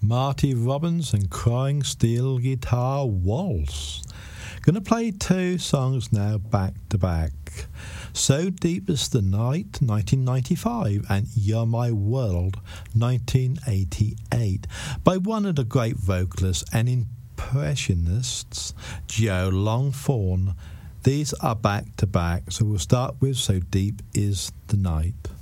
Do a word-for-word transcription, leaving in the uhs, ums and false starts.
Marty Robbins and Crying Steel Guitar Waltz. Gonna play two songs now back to back. So Deep Is the Night, nineteen ninety-five, and You're My World, nineteen eighty-eight, by one of the great vocalists and impressionists, Joe Longthorne. These are back to back, so we'll start with So Deep Is the Night.